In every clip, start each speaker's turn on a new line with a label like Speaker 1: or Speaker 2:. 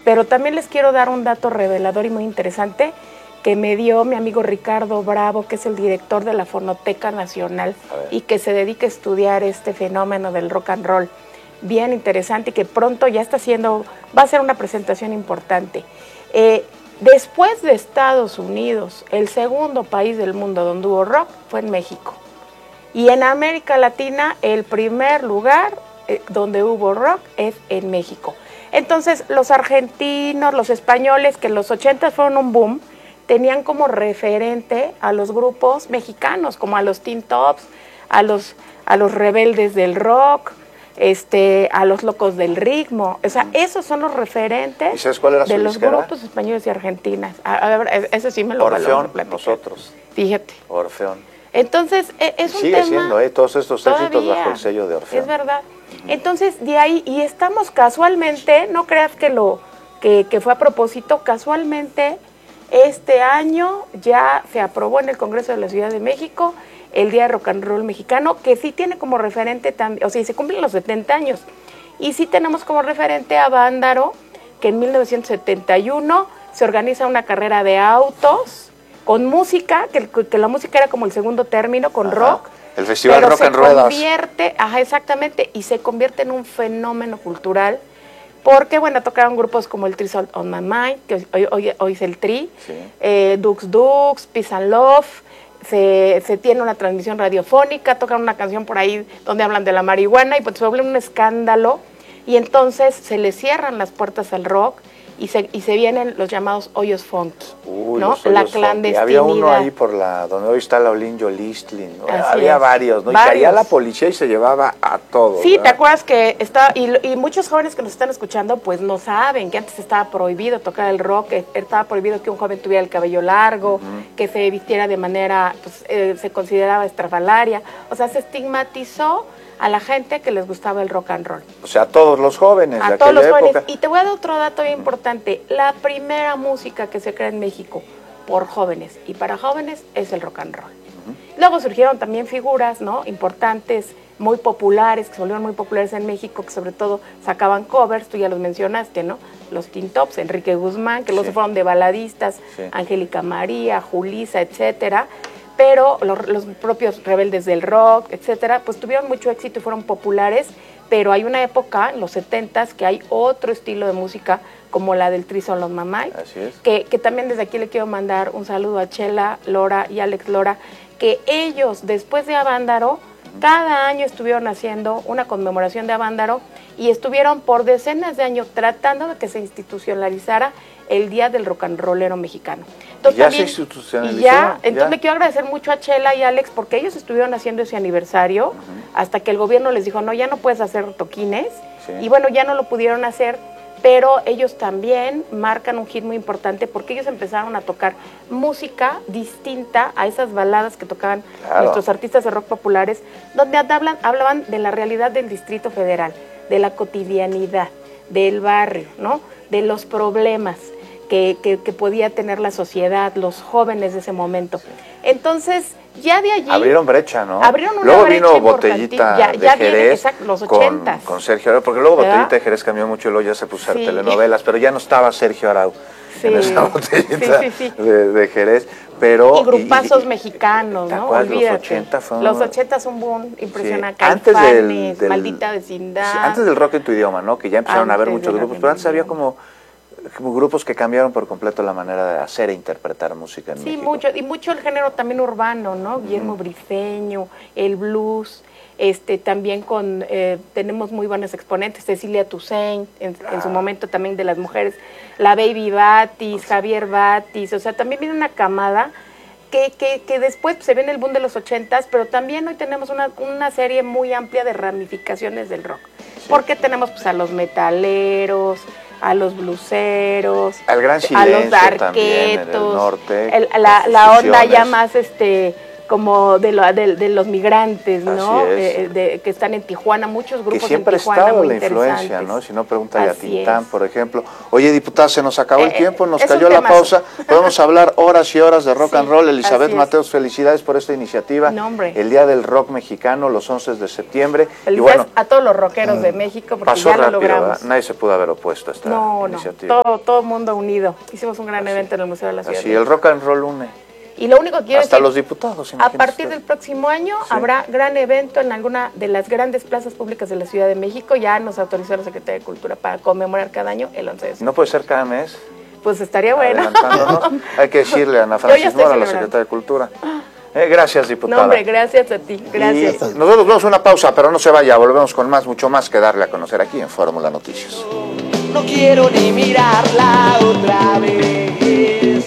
Speaker 1: Pero también les quiero dar un dato revelador y muy interesante que me dio mi amigo Ricardo Bravo, que es el director de la Fonoteca Nacional y que se dedica a estudiar este fenómeno del rock and roll. Bien interesante y que pronto ya va a ser una presentación importante. Después de Estados Unidos, el segundo país del mundo donde hubo rock fue en México. Y en América Latina, el primer lugar donde hubo rock es en México. Entonces, los argentinos, los españoles, que en los 80 fueron un boom, tenían como referente a los grupos mexicanos, como a los Teen Tops, a los rebeldes del rock, a los locos del ritmo. O sea, esos son los referentes de los grupos españoles y argentinas. A ver, ese sí me lo
Speaker 2: Orfeón, nosotros.
Speaker 1: Fíjate.
Speaker 2: Orfeón.
Speaker 1: Entonces, es un
Speaker 2: sigue
Speaker 1: tema...
Speaker 2: Sigue siendo, todos estos éxitos bajo el sello de Orfeón.
Speaker 1: Es verdad. Entonces, de ahí, y estamos casualmente, no creas que fue a propósito, casualmente, este año ya se aprobó en el Congreso de la Ciudad de México el Día de Rock and Roll Mexicano, que sí tiene como referente también, o sea, se cumplen los 70 años, y sí tenemos como referente a Vándaro, que en 1971 se organiza una carrera de autos con música, que la música era como el segundo término, con rock.
Speaker 2: El Festival Rock and Ruedas.
Speaker 1: Exactamente, y se convierte en un fenómeno cultural, porque, bueno, tocaron grupos como el Trees on My Mind, que hoy es el Tri, Dux Dux, Peace and Love, se tiene una transmisión radiofónica, tocan una canción por ahí donde hablan de la marihuana, y pues se vuelve un escándalo, y entonces se le cierran las puertas al rock, y se vienen los llamados hoyos funky, ¿no? La clandestinidad.
Speaker 2: Había uno ahí por donde hoy está la Olinjo Listlin, había varios, ¿no? Y caía la policía y se llevaba a todos.
Speaker 1: Sí, ¿verdad? ¿Te acuerdas que y muchos jóvenes que nos están escuchando pues no saben que antes estaba prohibido tocar el rock, estaba prohibido que un joven tuviera el cabello largo, que se vistiera de manera, pues se consideraba estrafalaria, o sea, se estigmatizó a la gente que les gustaba el rock and roll.
Speaker 2: O sea, a todos los jóvenes de
Speaker 1: aquella época.
Speaker 2: Jóvenes.
Speaker 1: Y te voy a dar otro dato bien importante. La primera música que se crea en México por jóvenes y para jóvenes es el rock and roll. Luego surgieron también figuras, ¿no?, importantes, muy populares, que se volvieron muy populares en México, que sobre todo sacaban covers, tú ya los mencionaste, ¿no? Los Teen Tops, Enrique Guzmán, que luego se fueron de baladistas, Angélica María, Julisa, etcétera. Pero los propios rebeldes del rock, etcétera, pues tuvieron mucho éxito y fueron populares, pero hay una época, en los 70s, que hay otro estilo de música, como la del Trees on My Mind, que también desde aquí le quiero mandar un saludo a Chela Lora y Alex Lora, que ellos, después de Avándaro, cada año estuvieron haciendo una conmemoración de Avándaro y estuvieron por decenas de años tratando de que se institucionalizara el Día del Rock and Rollero Mexicano. Entonces,
Speaker 2: ya se institucionalizó.
Speaker 1: Entonces le quiero agradecer mucho a Chela y Alex porque ellos estuvieron haciendo ese aniversario hasta que el gobierno les dijo, no, ya no puedes hacer toquines, y bueno, ya no lo pudieron hacer, pero ellos también marcan un hit muy importante porque ellos empezaron a tocar música distinta a esas baladas que tocaban nuestros artistas de rock populares, donde hablaban de la realidad del Distrito Federal, de la cotidianidad, del barrio, ¿no?, de los problemas que podía tener la sociedad, los jóvenes de ese momento. Entonces, ya de allí...
Speaker 2: Abrieron brecha, ¿no?
Speaker 1: Abrieron una
Speaker 2: luego
Speaker 1: brecha
Speaker 2: vino Botellita de Jerez,
Speaker 1: los 80s.
Speaker 2: Con Sergio Arau, porque luego Botellita de Jerez cambió mucho y luego ya se puso a hacer telenovelas, pero ya no estaba Sergio Arau en esa Botellita de Jerez. Pero,
Speaker 1: y grupazos mexicanos, ¿no?
Speaker 2: Olvídate. Los 80 fueron...
Speaker 1: Los 80 son un boom impresionante. Caifanes, Maldita Vecindad.
Speaker 2: Sí, antes del rock en tu idioma, ¿no? Que ya empezaron a haber muchos grupos, pero antes había como grupos que cambiaron por completo la manera de hacer e interpretar música en México.
Speaker 1: Sí, mucho el género también urbano, ¿no? Guillermo Briceño, el blues, también tenemos muy buenos exponentes, Cecilia Toussaint, en su momento también de las mujeres, la Baby Batis, Javier Batis, o sea, también viene una camada que después se viene el boom de los 80s, pero también hoy tenemos una serie muy amplia de ramificaciones del rock, porque tenemos pues a los metaleros, a los bluseros,
Speaker 2: al gran silencio,
Speaker 1: a los darquetos,
Speaker 2: también en el norte,
Speaker 1: la onda ya más como de los migrantes, ¿no? Que están en Tijuana, muchos grupos
Speaker 2: que siempre
Speaker 1: en Tijuana
Speaker 2: ha estado
Speaker 1: muy
Speaker 2: la influencia, ¿no? Si no, pregúntale a Tintán, por ejemplo. Oye, diputada, se nos acabó el tiempo, nos cayó la pausa. Podemos hablar horas y horas de rock and roll. Elizabeth Mateos, felicidades por esta iniciativa.
Speaker 1: No, hombre.
Speaker 2: El Día del Rock Mexicano, los 11 de septiembre.
Speaker 1: Felicidades, y bueno, a todos los rockeros de México, porque
Speaker 2: pasó
Speaker 1: ya lo
Speaker 2: rápido,
Speaker 1: logramos.
Speaker 2: ¿verdad? Nadie se pudo haber opuesto a esta iniciativa.
Speaker 1: Todo el mundo unido. Hicimos un gran evento en el Museo de la Ciudad.
Speaker 2: Sí, el rock and roll une.
Speaker 1: Y lo único que quiero
Speaker 2: hasta
Speaker 1: decir,
Speaker 2: los diputados.
Speaker 1: A partir del próximo año habrá gran evento en alguna de las grandes plazas públicas de la Ciudad de México. Ya nos autorizó la Secretaría de Cultura para conmemorar cada año el 11 de septiembre.
Speaker 2: ¿No puede ser cada mes?
Speaker 1: Pues estaría bueno.
Speaker 2: Hay que decirle a Ana Francis Mora, la Secretaria de Cultura. Gracias, diputada.
Speaker 1: No, hombre, gracias a ti. Gracias.
Speaker 2: Y nosotros vamos a una pausa, pero no se vaya. Volvemos con mucho más que darle a conocer aquí en Fórmula Noticias.
Speaker 3: No quiero ni mirarla otra vez.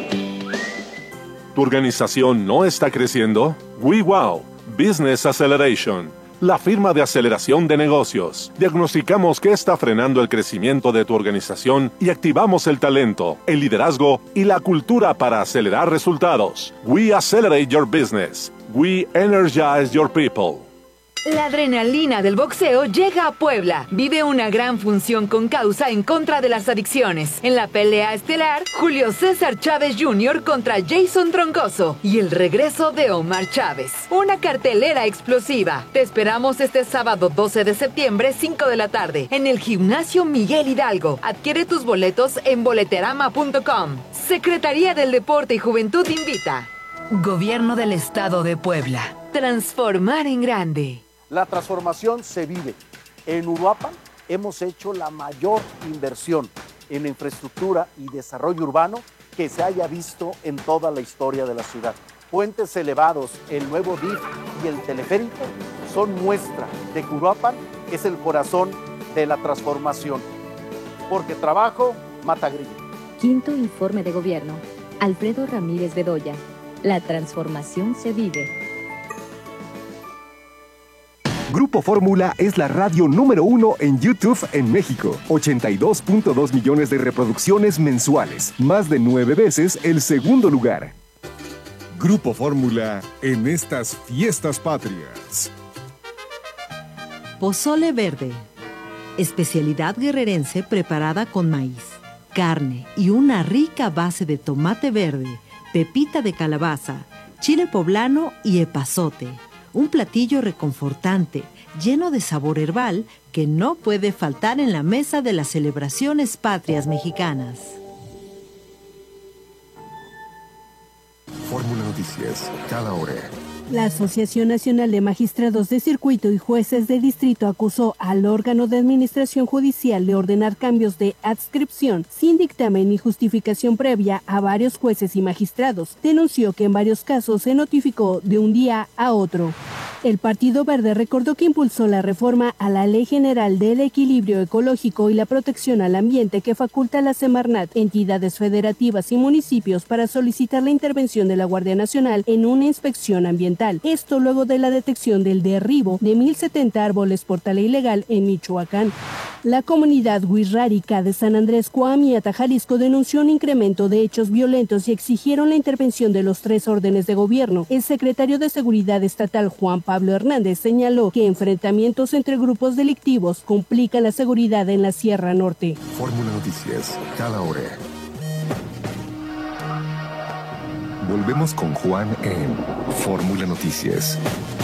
Speaker 4: ¿Tu organización no está creciendo? WeWow Business Acceleration, la firma de aceleración de negocios. Diagnosticamos qué está frenando el crecimiento de tu organización y activamos el talento, el liderazgo y la cultura para acelerar resultados. We accelerate your business. We energize your people.
Speaker 5: La adrenalina del boxeo llega a Puebla. Vive una gran función con causa en contra de las adicciones. En la pelea estelar, Julio César Chávez Jr. contra Jason Troncoso y el regreso de Omar Chávez. Una cartelera explosiva. Te esperamos este sábado 12 de septiembre, 5 de la tarde, en el Gimnasio Miguel Hidalgo. Adquiere tus boletos en boleterama.com. Secretaría del Deporte y Juventud invita. Gobierno del Estado de Puebla. Transformar en grande.
Speaker 6: La transformación se vive. En Uruapan hemos hecho la mayor inversión en infraestructura y desarrollo urbano que se haya visto en toda la historia de la ciudad. Puentes elevados, el nuevo DIF y el teleférico son muestra de que Uruapan es el corazón de la transformación. Porque trabajo mata grillo.
Speaker 7: Quinto informe de gobierno. Alfredo Ramírez Bedoya. La transformación se vive.
Speaker 8: Grupo Fórmula es la radio número 1 en YouTube en México. 82.2 millones de reproducciones mensuales. Más de 9 veces el segundo lugar.
Speaker 9: Grupo Fórmula en estas fiestas patrias.
Speaker 10: Pozole verde. Especialidad guerrerense preparada con maíz, carne y una rica base de tomate verde, pepita de calabaza, chile poblano y epazote. Un platillo reconfortante, lleno de sabor herbal, que no puede faltar en la mesa de las celebraciones patrias mexicanas.
Speaker 9: Fórmula Noticias, cada hora.
Speaker 11: La Asociación Nacional de Magistrados de Circuito y Jueces de Distrito acusó al órgano de administración judicial de ordenar cambios de adscripción sin dictamen ni justificación previa a varios jueces y magistrados. Denunció que en varios casos se notificó de un día a otro. El Partido Verde recordó que impulsó la reforma a la Ley General del Equilibrio Ecológico y la Protección al Ambiente que faculta a la Semarnat, entidades federativas y municipios para solicitar la intervención de la Guardia Nacional en una inspección ambiental. Esto luego de la detección del derribo de 1,070 árboles por tala ilegal en Michoacán. La comunidad wixárika de San Andrés Coahuila, Jalisco, denunció un incremento de hechos violentos y exigieron la intervención de los 3 órdenes de gobierno. El secretario de Seguridad Estatal, Juan Pablo Hernández, señaló que enfrentamientos entre grupos delictivos complican la seguridad en la Sierra Norte.
Speaker 9: Fórmula Noticias, cada hora. Volvemos con Juan en Fórmula Noticias.